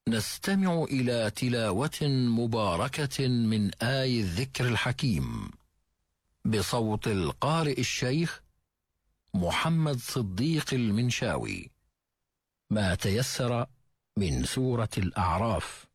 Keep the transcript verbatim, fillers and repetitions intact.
نستمع إلى تلاوة مباركة من آي الذكر الحكيم بصوت القارئ الشيخ محمد صديق المنشاوي، ما تيسر من سورة الأعراف.